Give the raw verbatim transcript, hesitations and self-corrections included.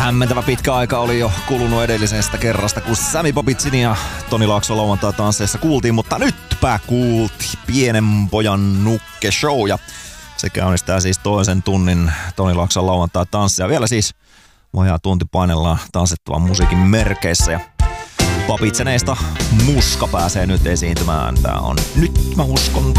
Hämmentävä pitkä aika oli jo kulunut edellisestä kerrasta, kun Sami Popitsin ja Toni Laakso lauantai-tansseissa kuultiin, mutta nytpä kuultiin Pienen pojan nukke show ja se käynnistää siis toisen tunnin Toni Laakson lauantai-tanssia. Vielä siis vajaa tunti painellaan tanssittavan musiikin merkeissä ja Popitseneista Muska pääsee nyt esiintymään. Tää on Nyt mä uskon